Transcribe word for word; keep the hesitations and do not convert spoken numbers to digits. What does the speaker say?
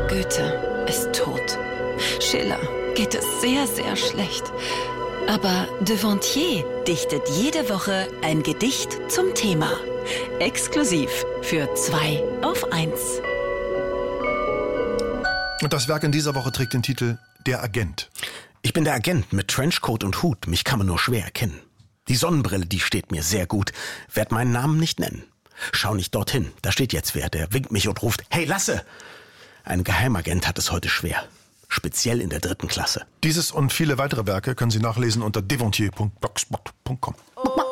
Goethe ist tot. Schiller geht es sehr, sehr schlecht. Aber Devontier dichtet jede Woche ein Gedicht zum Thema. Exklusiv für zwei auf eins. Und das Werk in dieser Woche trägt den Titel Der Agent. Ich bin der Agent mit Trenchcoat und Hut. Mich kann man nur schwer erkennen. Die Sonnenbrille, die steht mir sehr gut. Werd meinen Namen nicht nennen. Schau nicht dorthin. Da steht jetzt wer. Der winkt mich und ruft: Hey, Lasse! Ein Geheimagent hat es heute schwer. Speziell in der dritten Klasse. Dieses und viele weitere Werke können Sie nachlesen unter devontier punkt blogspot punkt com.